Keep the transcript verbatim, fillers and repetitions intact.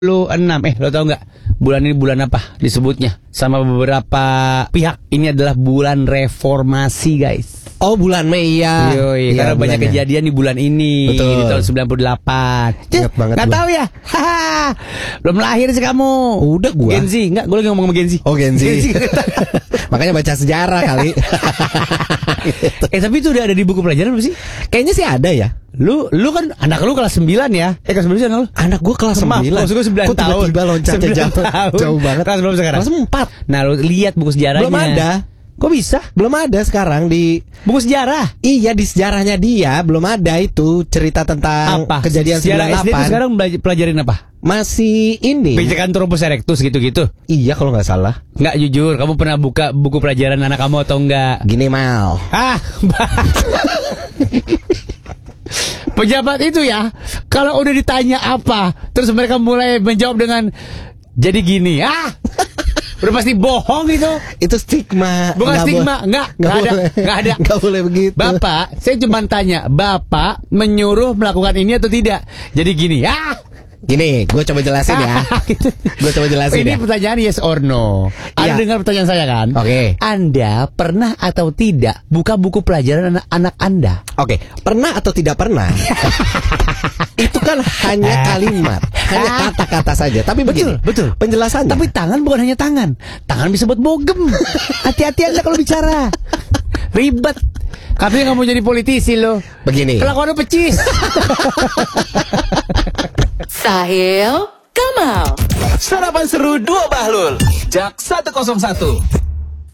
enam. Eh, lo tau nggak bulan ini bulan apa disebutnya sama beberapa pihak? Ini adalah bulan reformasi, guys. Oh, bulan Mei ya. Yoi, ya, karena banyak bulannya. kejadian di bulan ini. Betul. Di tahun sembilan puluh delapan. Ingat banget Gak gua. tahu ya. Haha. Belum lahir sih kamu. Udah gua. Gen Z, enggak, gue lagi ngomong sama Gen Z. Oh, Gen Z. Makanya baca sejarah kali. Eh, tapi itu udah ada di buku pelajaran belum sih? Kayaknya sih ada ya. Lu lu kan anak lu kelas sembilan ya? Eh, kelas sembilan anak lu? Anak gue kelas Maaf, sembilan. maksud gue sembilan Kok tahun. tiba-tiba loncatnya sembilan jauh, tahun. jauh banget. Kelas berapa sekarang? Kelas empat. Nah, lu lihat buku sejarahnya. Belum ada. Kok bisa? Belum ada sekarang di Buku sejarah. Iya, di sejarahnya dia belum ada itu cerita tentang Apa? kejadian Sejarah sembilan S D itu delapan. sekarang belajar, pelajarin apa? Masih ini. Pithecanthropus erectus gitu-gitu. Iya kalau nggak salah. Nggak, jujur, kamu pernah buka buku pelajaran anak kamu atau enggak? Gini Mal. Ah, pejabat itu ya, kalau udah ditanya apa, terus mereka mulai menjawab dengan jadi gini, ah, udah pasti bohong itu. Itu stigma. Bukan Nggak stigma, boleh. enggak, Nggak enggak ada, boleh. enggak ada. Nggak boleh begitu. Bapak, saya cuma tanya, Bapak menyuruh melakukan ini atau tidak? Jadi gini, ah. Gini, gue coba jelasin ya. Gue coba jelasin Ini ya. pertanyaan yes or no. Anda Iya. dengar pertanyaan saya kan? Oke. Anda pernah atau tidak buka buku pelajaran anak-anak Anda? Oke, pernah atau tidak pernah? Itu kan hanya kalimat, hanya kata-kata saja. Tapi begini, Betul, betul. penjelasannya. Tapi tangan bukan hanya tangan. Tangan bisa buat bogem. Hati-hati Anda kalau bicara. Ribet. Katanya nggak mau jadi politisi loh. begini. Kelakuan lu pecis. Sahil Kamal. Sarapan seru dua Bahlul Jak seratus satu